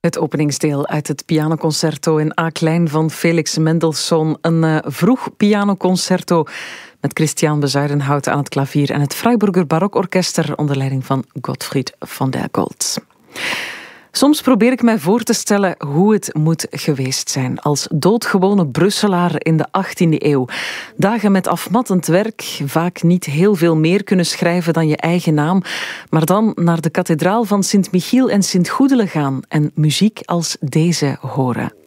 Het openingsdeel uit het pianoconcerto in A-klein van Felix Mendelssohn. Een vroeg pianoconcerto met Christian Bezuidenhout aan het klavier en het Freiburger Barokorkester onder leiding van Gottfried van der Goltz. Soms probeer ik mij voor te stellen hoe het moet geweest zijn als doodgewone Brusselaar in de 18e eeuw. Dagen met afmattend werk, vaak niet heel veel meer kunnen schrijven dan je eigen naam, maar dan naar de kathedraal van Sint-Michiel en Sint-Goedele gaan en muziek als deze horen.